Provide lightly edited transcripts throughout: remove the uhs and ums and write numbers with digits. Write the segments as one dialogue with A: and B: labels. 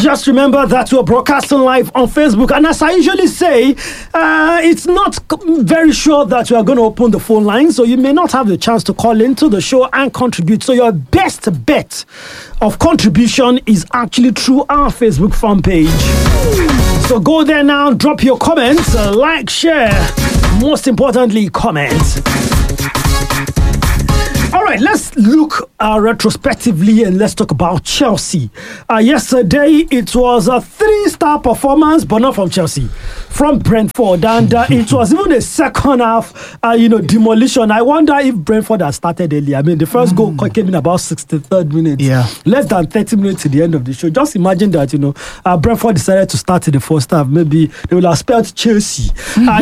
A: Just remember that we're broadcasting live on Facebook, and as I usually say, it's not very sure that we are going to open the phone line, so you may not have the chance to call into the show and contribute. So your best bet of contribution is actually through our Facebook fan page. So go there now, drop your comments, like, share, most importantly, comment. All right, let's look retrospectively and let's talk about Chelsea. Yesterday, it was a 3-star performance, but not from Chelsea, from Brentford. And it was even a second half, demolition. I wonder if Brentford had started early. I mean, the first goal came in about 63rd minute. Yeah. Less than 30 minutes to the end of the show. Just imagine that, Brentford decided to start in the first half. Maybe they would have spelled Chelsea, but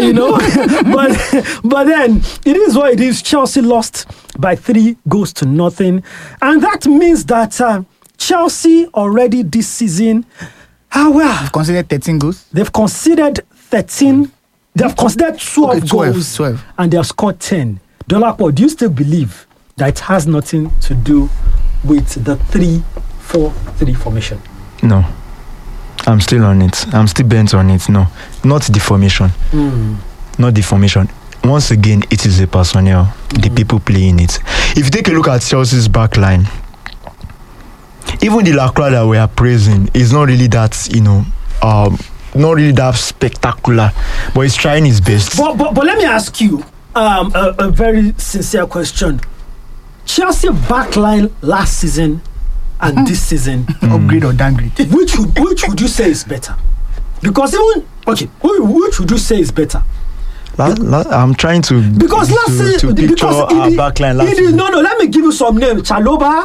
A: then it is what it is. Chelsea lost by 3-0. And that means that Chelsea already this season,
B: they've considered 13 goals.
A: They've considered 13. They've considered 12 goals, and they have scored 10. Dolapo, do you still believe that it has nothing to do with the 3-4-3 formation?
C: No, I'm still on it. I'm still bent on it. No, not the formation. Not the formation. Once again, it is the personnel, the people playing it. If you take a look at Chelsea's back line, even the Lacroix that we are praising is not really that, not really that spectacular, but he's trying his best.
A: But let me ask you a very sincere question. Chelsea backline last season and this season,
B: upgrade or downgrade?
A: Which would you say is better? Because which would you say is better?
C: I'm trying to picture our backline last season.
A: No, let me give you some names. Chaloba,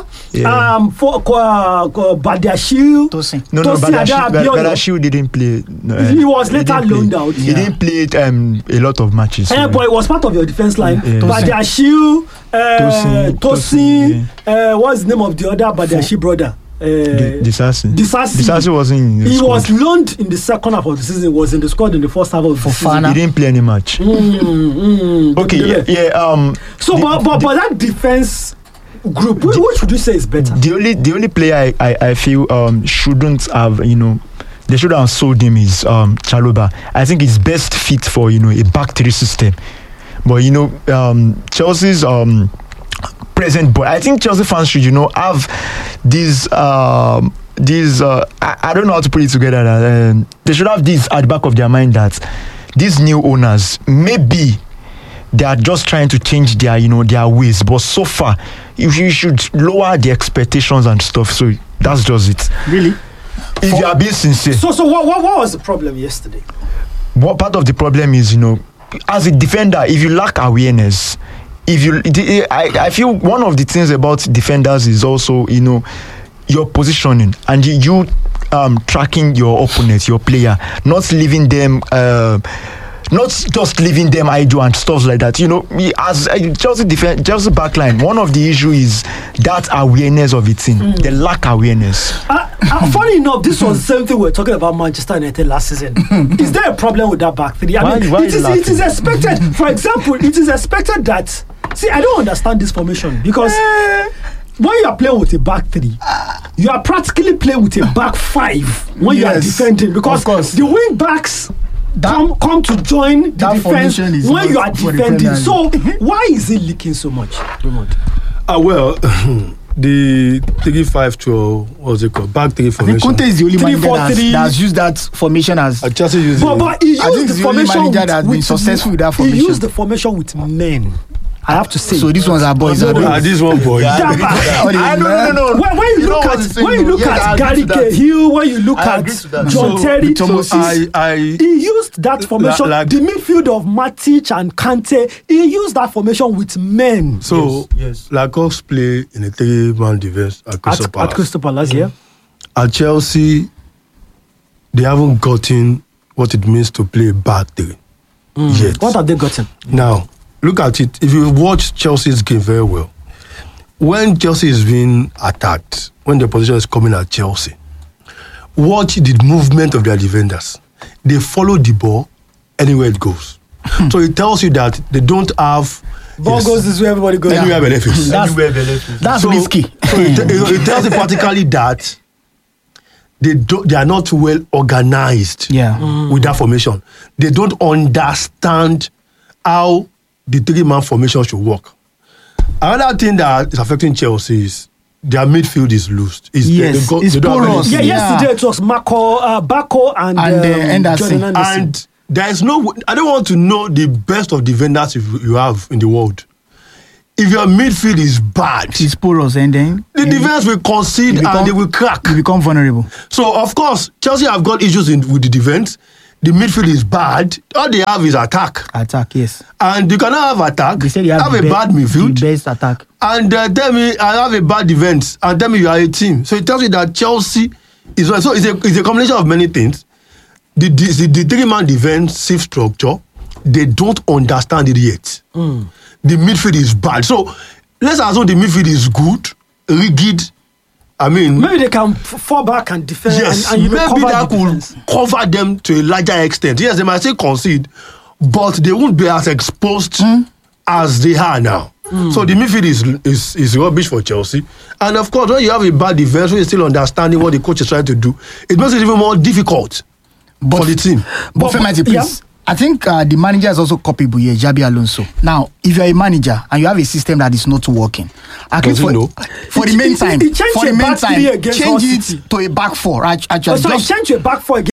A: Badiashile,
C: Tosin. Badiashile didn't play.
A: He was later loaned out.
C: He didn't play a lot of matches.
A: But it was part of your defense line. Badiashile, Tosin. What's the name of the other Badiashile brother?
C: Disasi wasn't in the
A: He
C: squad.
A: was loaned in the second half of the season. Was in the squad in the first half of the season.
C: He didn't play any match. Okay,
A: So, but that defense group, which would you say is better?
C: The only player I feel shouldn't have they should have sold him is Chaloba. I think he's best fit for a back three system. But Chelsea's present, but I think Chelsea fans should have these I don't know how to put it together. They should have this at the back of their mind that these new owners, maybe they are just trying to change their their ways, but so far you should lower the expectations and stuff. So that's just it.
A: Really?
C: If you are being sincere.
A: So what was the problem yesterday?
C: What part of the problem is, as a defender, if you lack awareness, I feel one of the things about defenders is also, your positioning and you tracking your opponent, your player, not leaving them, not just leaving them idle and stuff like that. As Chelsea backline, one of the issues is that awareness of it. They lack awareness.
A: Funny enough, this was the same thing we were talking about Manchester United last season. Is there a problem with that back three? It is expected. For example, it is expected that. See, I don't understand this formation because when you are playing with a back three, you are practically playing with a back five when you are defending, because the wing backs come to join the defense when you are defending. So why is it leaking so much?
D: The 3-5-2, what's it called? Back three formation.
B: Conte is the only manager that's used that formation as.
D: Chelsea used
A: but he used the formation
B: that has been successful with that formation.
A: He used the formation with men. I have to say.
B: So these ones are boys.
D: This one boys.
A: No. When you look at Gary Cahill, when you look at John Terry, he used that formation. The midfield of Matic and Kante, he used that formation with men.
D: So Lacroix play in a 3-man defense at Crystal Palace.
A: At Crystal Palace, yeah.
D: At Chelsea, they haven't gotten what it means to play back three yet.
A: What have they gotten?
D: Now, look at it. If you watch Chelsea's game very well, when Chelsea is being attacked, when the position is coming at Chelsea, watch the movement of their defenders. They follow the ball anywhere it goes. So it tells you that they don't have...
A: Ball goes this way, everybody goes.
D: Anywhere benefits.
B: That's risky.
D: So it tells you practically that they are not well organized with that formation. They don't understand how the 3-man formation should work. Another thing that is affecting Chelsea is their midfield is loose.
B: It's porous.
A: Yesterday it was Bako and
B: Henderson.
A: And
D: there is no. I don't want to know the best of defenders you have in the world. If your midfield is bad,
B: it's porous, and then
D: the defense will concede and they will crack.
B: You become vulnerable.
D: So of course, Chelsea have got issues with the defense. The midfield is bad. All they have is attack.
B: Attack, yes.
D: And you cannot have attack.
B: They said you have
D: a bad midfield.
B: The best attack.
D: And tell me, I have a bad defense. And tell me you are a team. So it tells you that Chelsea is so it's a combination of many things. The 3-man defensive structure, they don't understand it yet. The midfield is bad. So let's assume the midfield is good, rigid. I mean,
A: maybe they can fall back and defend.
D: Yes,
A: and
D: maybe that could cover them to a larger extent. Yes, they might say concede, but they won't be as exposed as they are now. So the midfield is rubbish for Chelsea. And of course, when you have a bad defense, when you're still understanding what the coach is trying to do, it makes it even more difficult for the team.
B: But Femati, please. I think the manager is also culpable here, Xabi Alonso. Now, if you're a manager and you have a system that is not working, at least for the meantime, change it to a back four.
A: Change your back four again.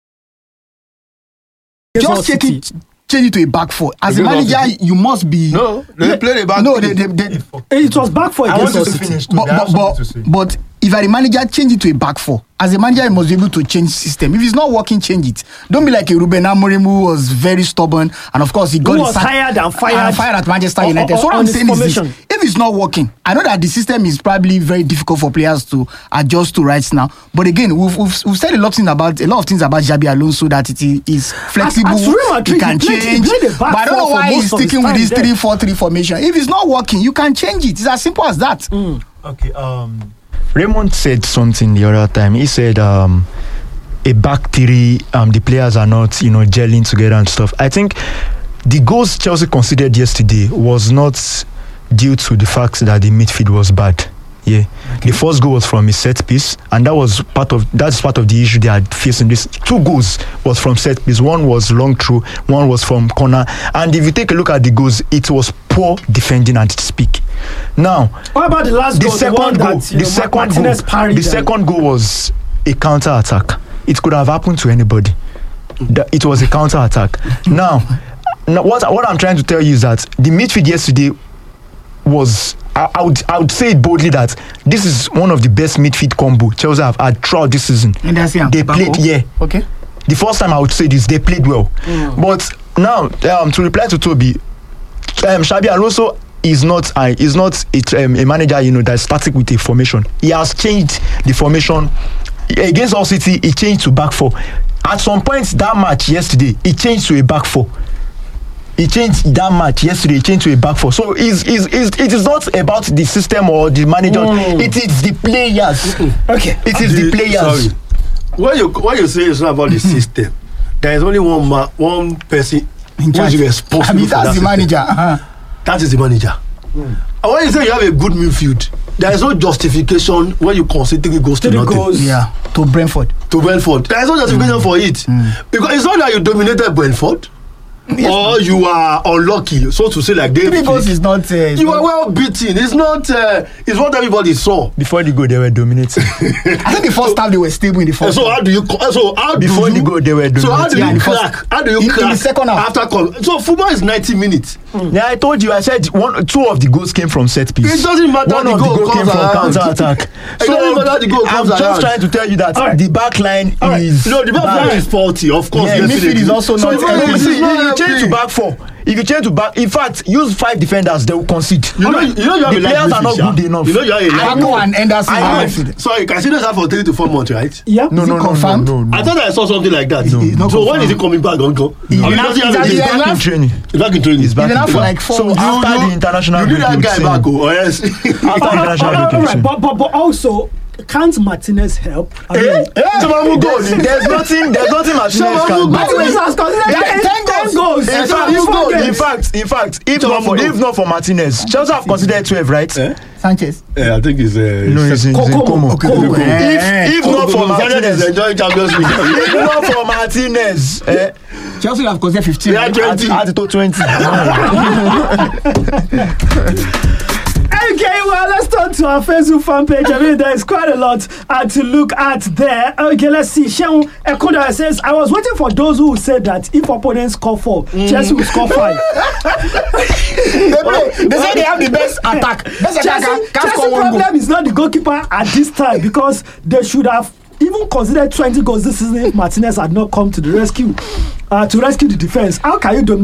B: Just change it to a back four. As a manager, you must be.
D: No, they play the back.
B: No,
A: it was back four against City.
B: But if you're a manager, change it to a back four. As a manager, you must be able to change system. If it's not working, change it. Don't be like a Ruben Amorim who was very stubborn, and of course he got
A: hired and fired
B: at Manchester United. So what I'm saying is this: if it's not working, I know that the system is probably very difficult for players to adjust to right now. But again, we've said a lot of things about Xabi Alonso, that it is flexible, it can change. But I don't know why he's sticking with this 3-4-3 formation. If it's not working, you can change it. It's as simple as that.
C: Okay. Raymond said something the other time. He said a back three, the players are not, gelling together and stuff. I think the goals Chelsea considered yesterday was not due to the fact that the midfield was bad. Yeah, the first goal was from a set piece, and that's part of the issue they are facing. This 2 goals was from set piece. One was long through, one was from corner. And if you take a look at the goals, it was poor defending at its peak. Now,
A: what about the last goal?
C: The second goal was a counter attack. It could have happened to anybody. It was a counter attack. Now, what I'm trying to tell you is that the midfield yesterday was, I would say it boldly that this is one of the best midfield combo Chelsea have had throughout this season. They played,
B: okay.
C: The first time I would say this, they played well. But now, to reply to Toby, Xabi Alonso is not a manager that's static with a formation. He has changed the formation against Hull City. He changed to back four. At some point that match yesterday, he changed to a back four. He changed that match yesterday. He changed to a back four. So it is not about the system or the manager. It is the players.
A: Okay.
C: It is the players.
D: Sorry. When you say it's not about the system, there is only one person who is responsible.
B: I mean, that's the manager.
D: That is the manager. And when you say you have a good midfield, there is no justification when you concede 3 goals to nothing.
B: Yeah, to Brentford.
D: There is no justification for it. Because it's not that you dominated Brentford. Or you are unlucky, so to say, like David.
B: 3 goals is not.
D: You are well beaten. It's not. It's what everybody saw.
C: Before the goal, they were dominating.
B: I think the first time they were stable in the first.
D: So how do you?
C: Before the goal, they were dominating.
D: So how do you crack? How do you crack
B: in the second half?
D: So football is 90 minutes.
C: Yeah, I told you. I said 2 of the goals came from set piece.
D: It doesn't matter.
C: One of the goal came from counter attack.
D: So
C: I'm just trying to tell you that the back line is.
D: No, the back line is faulty. Of course,
B: the midfield is also not.
C: You change to back 4. If you change to back, in fact, use 5 defenders, they will concede.
D: You know you have
C: the players are not good enough.
D: You know you have
B: Bako and Henderson.
D: Sorry, consider that for 3 to 4 months, right?
A: Yeah.
C: No.
D: I thought I saw something like that. So when is he coming back, Uncle?
C: He's back in training.
D: He's back in training.
B: For like 4
C: So after the international break,
D: you need that guy back, or yes?
C: After international break,
A: but also, can't Martinez help?
C: There's nothing Martinez can do.
A: Martinez has considered 10 goals.
C: In fact, if not for Martinez, Chelsea have considered 12, right?
B: Sanchez.
D: I think it's
C: Como.
B: Como.
C: If not for Martinez,
D: enjoying Champions League.
C: if not for Martinez,
B: Chelsea have considered 15.
D: Yeah, 20.
C: Add to 20.
A: Okay, well, let's turn to our Facebook fan page. I mean, there's quite a lot to look at there. Okay, let's see. Sheon Ekoda says, I was waiting for those who said that if opponents score 4, Chelsea will score 5.
B: They say they have the best attack. Best attacker can't
A: Chelsea's
B: score one goal.
A: problem is not the goalkeeper at this time, because they should have even considered 20 goals this season if Martinez had not come to the rescue, to rescue the defense. How can you dominate